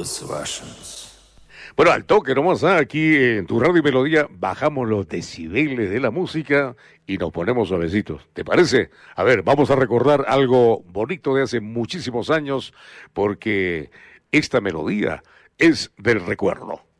Bueno, al toque nomás, aquí en tu radio y melodía bajamos los decibeles de la música y nos ponemos suavecitos. ¿Te parece? A ver, vamos a recordar algo bonito de hace muchísimos años porque esta melodía es del recuerdo.